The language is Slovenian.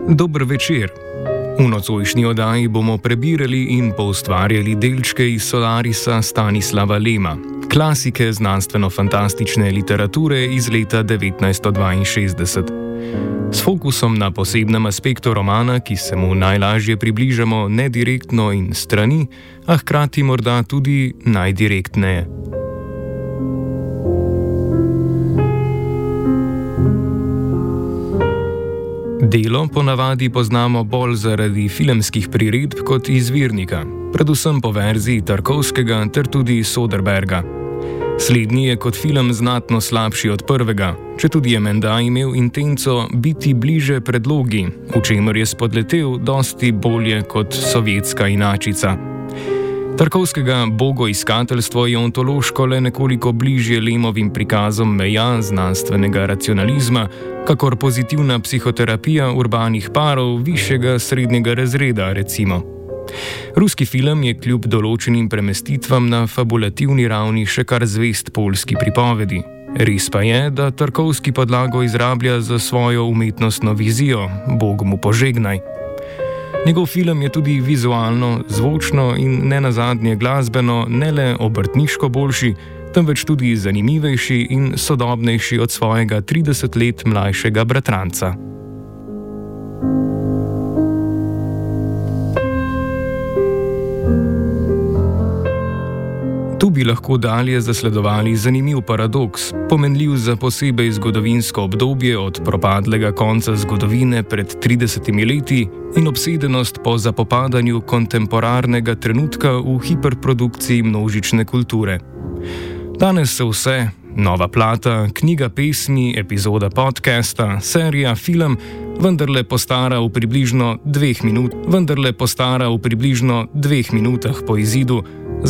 Dober večer. V nocojšnji oddaji bomo prebirali in poustvarjali delčke iz Solarisa Stanislava Lema, klasike znanstveno-fantastične literature iz leta 1962. S fokusom na posebnem aspektu romana, ki se mu najlažje približamo nedirektno in strani, a hkrati morda tudi najdirektneje. Delo ponavadi poznamo bolj zaradi filmskih priredb kot izvirnika, predvsem po verziji Tarkovskega ter tudi Soderberga. Slednji je kot film znatno slabši od prvega, četudi je menda imel intenco biti bliže predlogi, v čemer je spodletel dosti bolje kot sovjetska inačica. Tarkovskega bogoiskateljstvo je ontološko le nekoliko bližje Lemovim prikazom meja znanstvenega racionalizma, kakor pozitivna psihoterapija urbanih parov višjega srednjega razreda, recimo. Ruski film je kljub določenim premestitvam na fabulativni ravni še kar zvest poljski pripovedi. Res pa je, da Tarkovski podlago izrablja za svojo umetnostno vizijo, Bog mu požegnaj. Njegov film je tudi vizualno, zvočno in nenazadnje glasbeno ne le obrtniško boljši, temveč tudi zanimivejši in sodobnejši od svojega 30 let mlajšega bratranca. Tu bi lahko dalje zasledovali zanimiv paradoks, pomenljiv za posebej zgodovinsko obdobje od propadlega konca zgodovine pred 30 leti in obsedenost po zapopadanju kontemporarnega trenutka v hiperprodukciji množične kulture. Danes se vse, nova plata, knjiga pesmi, epizoda podcasta, serija, film, vendarle postara v približno 2 minutah po izidu,